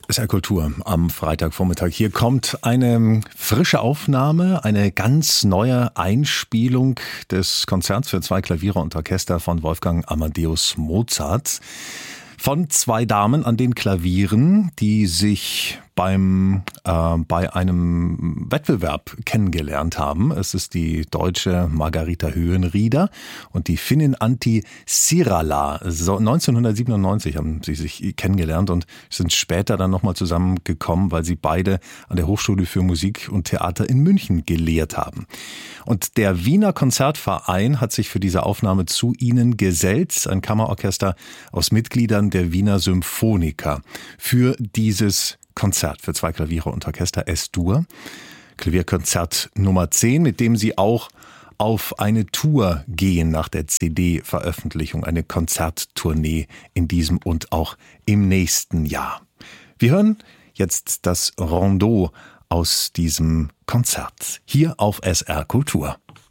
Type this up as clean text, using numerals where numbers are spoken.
SR Kultur am Freitagvormittag. Hier kommt eine frische Aufnahme, eine ganz neue Einspielung des Konzerts für 2 Klaviere und Orchester von Wolfgang Amadeus Mozart. Von 2 Damen an den Klavieren, die sich bei einem Wettbewerb kennengelernt haben. Es ist die deutsche Margarita Höhenrieder und die Finnin Antti Sirala. 1997 haben sie sich kennengelernt und sind später dann nochmal zusammengekommen, weil sie beide an der Hochschule für Musik und Theater in München gelehrt haben. Und der Wiener Konzertverein hat sich für diese Aufnahme zu ihnen gesellt, ein Kammerorchester aus Mitgliedern der Wiener Symphoniker, für dieses Konzert für 2 Klaviere und Orchester S-Dur, Klavierkonzert Nummer 10, mit dem sie auch auf eine Tour gehen nach der CD-Veröffentlichung, eine Konzerttournee in diesem und auch im nächsten Jahr. Wir hören jetzt das Rondeau aus diesem Konzert hier auf SR Kultur.